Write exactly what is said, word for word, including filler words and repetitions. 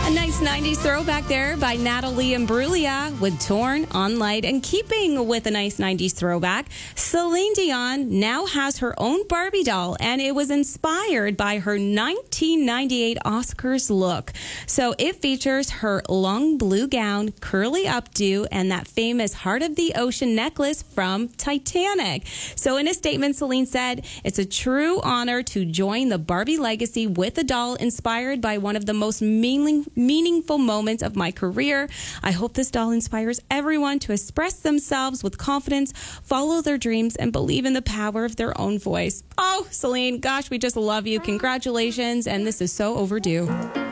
A nice nineties throwback there by Natalie Imbruglia with Torn on Light. And keeping with a nice nineties throwback, Celine Dion now has her own Barbie doll, and it was inspired by her nineteen ninety-eight Oscars look. So it features her long blue gown, curly updo, and that famous Heart of the Ocean necklace from Titanic. So in a statement, Celine said, "It's a true honor to join the Barbie legacy with a doll inspired by one of the most meaning, meaningful moments of my career. I hope this doll inspires everyone to express themselves with confidence, follow their dreams, and believe in the power of their own voice." Oh, Celine, gosh, we just love you. Congratulations, and this is so overdue.